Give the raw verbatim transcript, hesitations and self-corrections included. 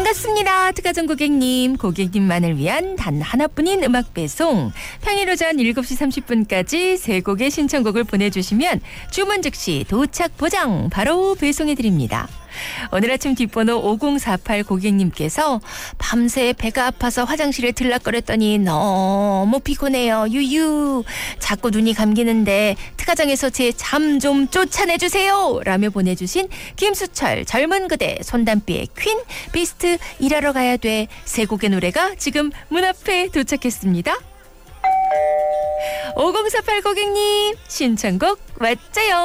반갑습니다. 특가전 고객님, 고객님만을 위한 단 하나뿐인 음악 배송. 평일 오전 일곱 시 삼십 분까지 세 곡의 신청곡을 보내주시면 주문 즉시 도착 보장 바로 배송해드립니다. 오늘 아침 뒷번호 오공사팔 고객님께서 밤새 배가 아파서 화장실에 들락거렸더니 너무 피곤해요. 유유. 자꾸 눈이 감기는데 특가장에서 제 잠 좀 쫓아내주세요. 라며 보내주신 김수철 젊은 그대 손담비의 퀸 비스트 일하러 가야 돼 세 곡의 노래가 지금 문 앞에 도착했습니다. 오공사팔 고객님 신청곡 왔죠요.